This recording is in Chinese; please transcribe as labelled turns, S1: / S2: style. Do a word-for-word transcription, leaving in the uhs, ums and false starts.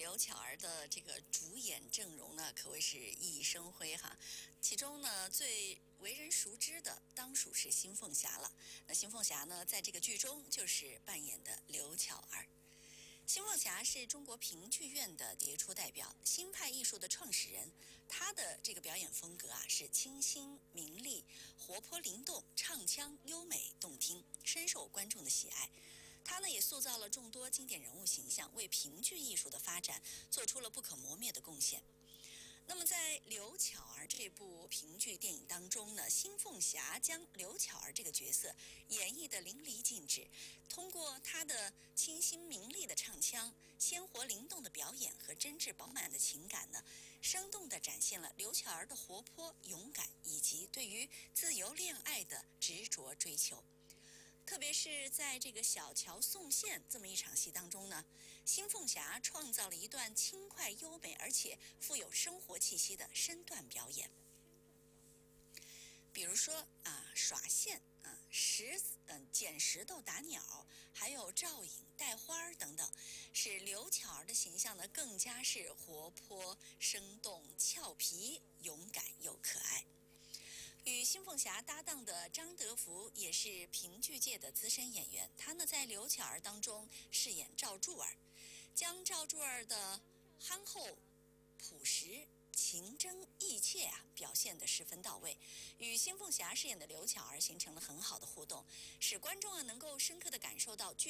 S1: 刘巧儿的这个主演阵容呢，可谓是熠熠生辉哈。其中呢，最为人熟知的当属是新凤霞了。那新凤霞呢，在这个剧中就是扮演的刘巧儿。新凤霞是中国评剧院的杰出代表，新派艺术的创始人。她的这个表演风格啊，是清新明丽、活泼灵动，唱腔优美动听，深受观众的喜爱。她呢，也塑造了众多经典人物形象，为评剧艺术的发展做出了不可磨灭的贡献。那么在刘巧儿这部评剧电影当中呢，新凤霞将刘巧儿这个角色演绎得淋漓尽致，通过她的清新明丽的唱腔、鲜活灵动的表演和真挚饱满的情感呢，生动地展现了刘巧儿的活泼、勇敢以及对于自由恋爱的执着追求。特别是在这个小桥送线这么一场戏当中呢，新凤霞创造了一段轻快优美而且富有生活气息的身段表演。比如说啊，耍线啊，石嗯捡石头打鸟，还有照影带花等等，使刘巧儿的形象呢更加是活泼生动、俏皮、勇敢又可爱。与新凤霞搭档的张德福也是评剧界的资深演员，他呢在刘巧儿当中饰演赵柱儿，将赵柱儿的憨厚、朴实、情真意切啊表现得十分到位，与新凤霞饰演的刘巧儿形成了很好的互动，使观众啊能够深刻地感受到剧